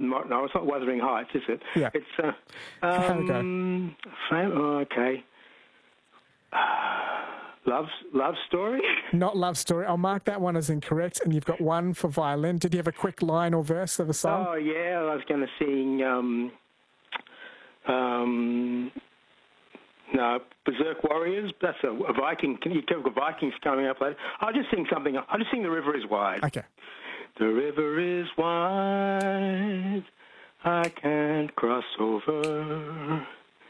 No, it's not Wuthering Heights, is it? Yeah. It's Have a go. okay. Love Story. Not Love Story. I'll mark that one as incorrect, and you've got one for violin. Did you have a quick line or verse of a song? Oh yeah, I was going to sing. No, Berserk Warriors. That's a Viking. You've got Vikings coming up later. I'll just sing something. I'll just sing The River Is Wide. Okay. The river is wide, I can't cross over.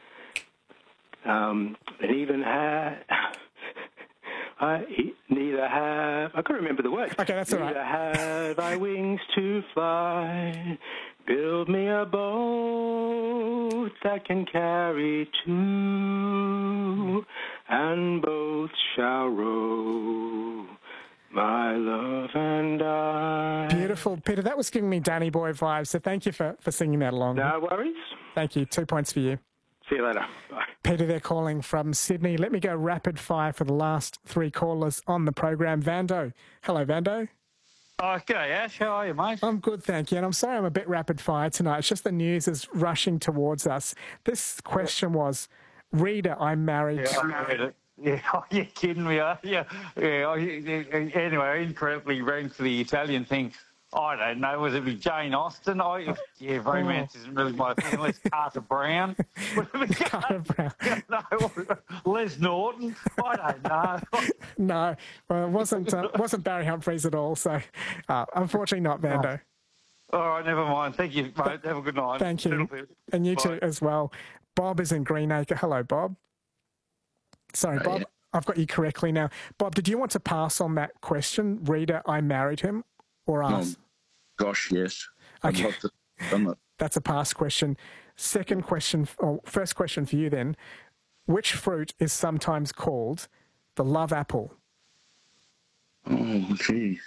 And even neither have. I can't remember the words. Okay, that's all right. Neither have I wings to fly. Build me a boat that can carry two, and both shall row, my love and I. Beautiful. Peter, that was giving me Danny Boy vibes, so thank you for singing that along. No worries. Thank you. 2 points for you. See you later. Bye. Peter, they're calling from Sydney. Let me go rapid fire for the last 3 callers on the program. Vando. Hello, Vando. Oh, g'day, Ash. How are you, mate? I'm good, thank you. And I'm sorry I'm a bit rapid fire tonight. It's just the news is rushing towards us. This question was, Reader, I'm married. Yeah, I read it. Yeah, oh, you're kidding me, are you? Yeah. Anyway, I incorrectly ran for the Italian thing. I don't know. Was it Jane Austen? Romance isn't really my thing. Unless Carter Brown. Carter Brown. No, Les Norton. I don't know. No, well, it wasn't Barry Humphries at all. So, unfortunately, not Vando. All right, never mind. Thank you, mate. Have a good night. Thank you, and you too as well. Bob is in Greenacre. Hello, Bob. Sorry, Bob. Yeah. I've got you correctly now. Bob, did you want to pass on that question? Reader, I married him, or ask? Gosh, yes. Okay. I'd love to have done it. That's a pass question. Second question, or first question for you then. Which fruit is sometimes called the love apple? Oh, gee.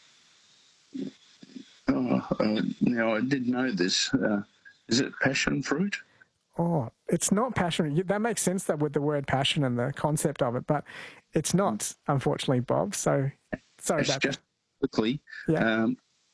Now, I did know this. Is it passion fruit? Oh, it's not passion. That makes sense, that with the word passion and the concept of it, but it's not, unfortunately, Bob. So, sorry about that. Just quickly, yeah.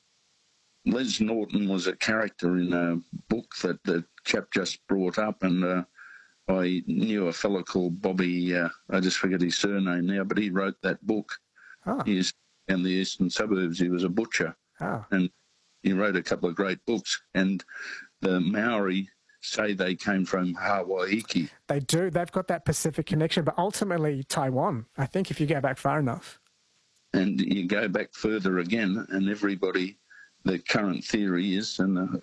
Les Norton was a character in a book that the chap just brought up, and I knew a fellow called Bobby, I just forget his surname now, but he wrote that book. Oh. He's in the eastern suburbs. He was a butcher. Oh. And he wrote a couple of great books. And the Maori say they came from Hawaii. They do. They've got that Pacific connection, but ultimately Taiwan, I think, if you go back far enough. And you go back further again, and everybody, the current theory is, and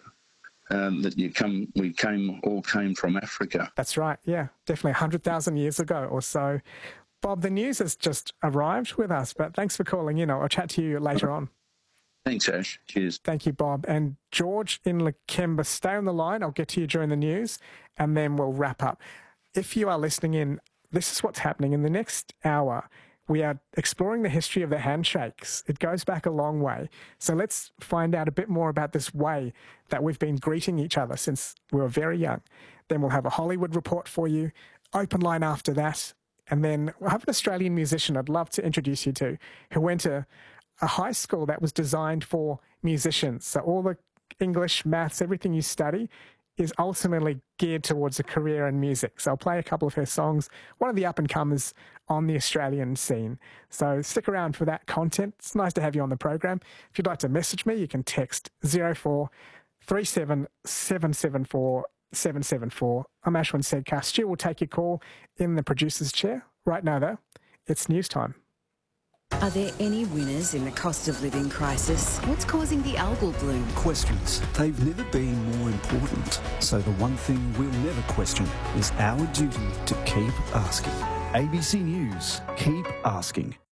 that we all came from Africa. That's right. Yeah, definitely 100,000 years ago or so. Bob, the news has just arrived with us, but thanks for calling in. I'll chat to you later on. Thanks, Ash. Cheers. Thank you, Bob. And George in Lakemba, stay on the line. I'll get to you during the news, and then we'll wrap up. If you are listening in, this is what's happening. In the next hour, we are exploring the history of the handshakes. It goes back a long way. So let's find out a bit more about this way that we've been greeting each other since we were very young. Then we'll have a Hollywood report for you, open line after that, and then we'll have an Australian musician I'd love to introduce you to who went to a high school that was designed for musicians. So all the English, maths, everything you study is ultimately geared towards a career in music. So I'll play a couple of her songs, one of the up-and-comers on the Australian scene. So stick around for that content. It's nice to have you on the program. If you'd like to message me, you can text 0437 774 774. I'm Ashwin Sedkar. Stu will take your call in the producer's chair. Right now, though, it's news time. Are there any winners in the cost of living crisis? What's causing the algal bloom? Questions. They've never been more important. So the one thing we'll never question is our duty to keep asking. ABC News. Keep asking.